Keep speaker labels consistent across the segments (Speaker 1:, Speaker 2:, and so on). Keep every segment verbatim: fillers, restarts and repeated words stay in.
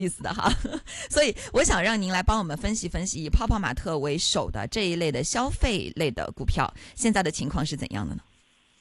Speaker 1: 意思的哈。所以我想让您来帮我们分析分析，以泡泡玛特为首的这一类的消费类的股票，现在的情况是怎样的呢？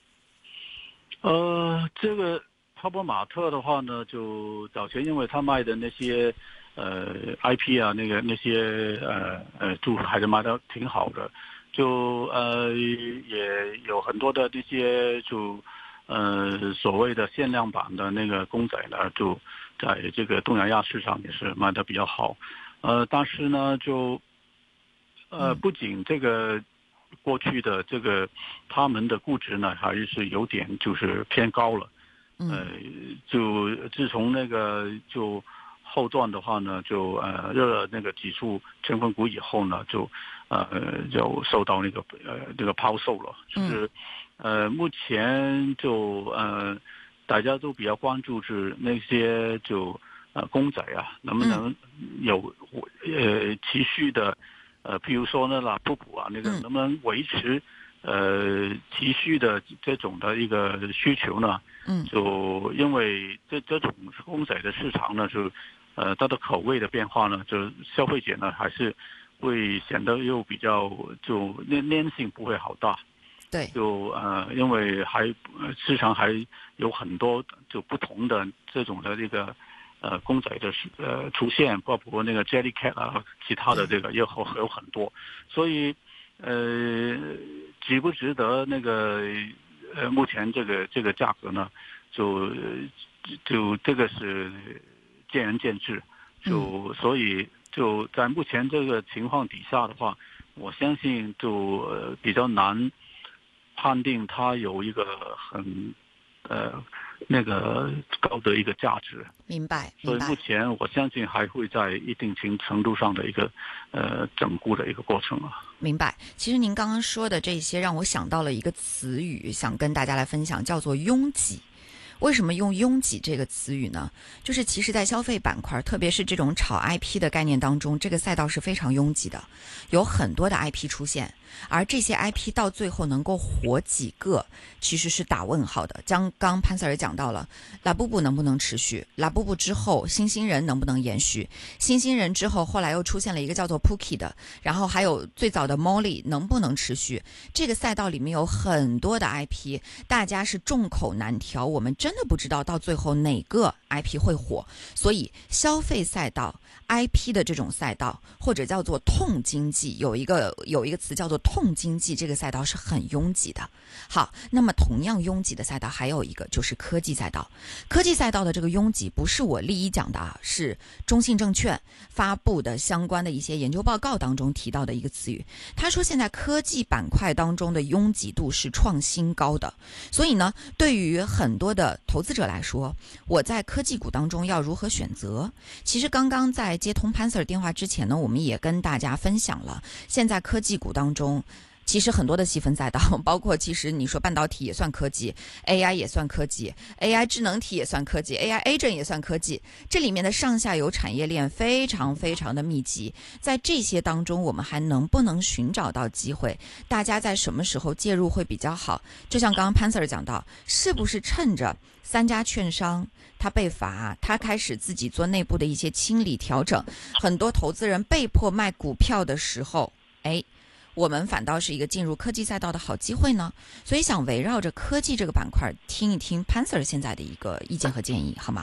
Speaker 2: 呃，这个泡泡玛特的话呢，就早前因为他卖的那些呃 I P 啊，那个那些呃呃就还是卖的挺好的，就呃也有很多的这些就呃所谓的限量版的那个公仔呢，就在这个东南亚市场也是卖的比较好，呃，但是呢就呃不仅这个。过去的这个他们的估值呢，还是有点就是偏高了。呃，就自从那个就后段的话呢，就呃热了那个指数成分股以后呢，就呃就受到那个呃这个抛售了。就是呃目前就呃大家都比较关注是那些就呃公仔啊，能不能有呃持续的。呃，譬如说呢，拉布布啊，那个能不能维持呃持续的这种的一个需求呢？
Speaker 1: 嗯，
Speaker 2: 就因为这这种公仔的市场呢，就呃它的口味的变化呢，就消费者呢还是会显得又比较就粘粘性不会好大。
Speaker 1: 对，
Speaker 2: 就呃因为还市场还有很多就不同的这种的这个。呃，公仔的呃出现，包括那个 Jellycat 啊，其他的这个也有有很多，所以呃，值不值得那个呃，目前这个这个价格呢，就就这个是见仁见智，就所以就在目前这个情况底下的话，我相信就、呃、比较难判定它有一个很呃。那个高的一个价值，
Speaker 1: 明白，
Speaker 2: 所以目前我相信还会在一定程度上的一个呃整固的一个过程啊。
Speaker 1: 明白。其实您刚刚说的这些让我想到了一个词语，想跟大家来分享，叫做拥挤。为什么用拥挤这个词语呢？就是其实在消费板块，特别是这种炒 I P 的概念当中，这个赛道是非常拥挤的，有很多的 I P 出现，而这些 I P 到最后能够活几个，其实是打问号的。刚刚潘 Sir 也讲到了，拉布布能不能持续？拉布布之后，新兴人能不能延续？新兴人之后，后来又出现了一个叫做 Pookie 的，然后还有最早的 Molly 能不能持续？这个赛道里面有很多的 I P， 大家是众口难调，我们真的不知道到最后哪个 I P 会火，所以消费赛道 I P 的这种赛道，或者叫做痛经济，有一个有一个词叫做痛经济，这个赛道是很拥挤的。好，那么同样拥挤的赛道还有一个就是科技赛道。科技赛道的这个拥挤不是我立一讲的啊，是中信证券发布的相关的一些研究报告当中提到的一个词语。他说现在科技板块当中的拥挤度是创新高的，所以呢，对于很多的投资者来说，我在科技股当中要如何选择？其实刚刚在接通潘 Sir 电话之前呢，我们也跟大家分享了，现在科技股当中其实很多的细分赛道，包括其实你说半导体也算科技， A I 也算科技， A I 智能体也算科技， A I agent 也算科技，这里面的上下游产业链非常非常的密集。在这些当中，我们还能不能寻找到机会？大家在什么时候介入会比较好？就像刚刚潘 Sir 讲到，是不是趁着三家券商他被罚，他开始自己做内部的一些清理调整，很多投资人被迫卖股票的时候，哎，我们反倒是一个进入科技赛道的好机会呢。所以想围绕着科技这个板块听一听潘 Sir 现在的一个意见和建议，好吗？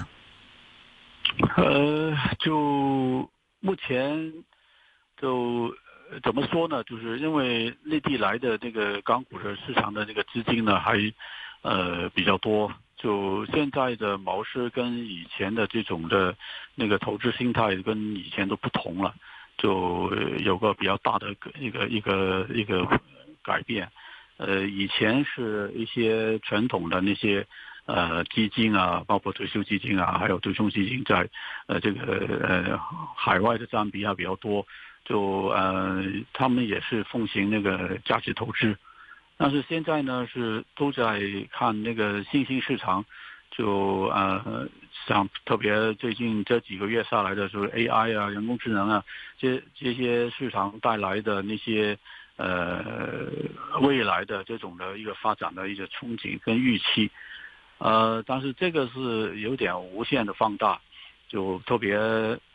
Speaker 2: 呃，就目前就怎么说呢？就是因为内地来的这个港股的市场的这个资金呢，还呃比较多。就现在的模式跟以前的这种的那个投资心态跟以前都不同了，就有个比较大的一个一个一个改变。呃，以前是一些传统的那些呃基金啊，包括退休基金啊，还有对冲基金在呃这个呃海外的占比还比较多，就呃他们也是奉行那个价值投资。但是现在呢，是都在看那个新兴市场，就呃，像特别最近这几个月下来的，就是 A I 啊、人工智能啊，这这些市场带来的那些呃未来的这种的一个发展的一个憧憬跟预期，呃，但是这个是有点无限的放大。 就特别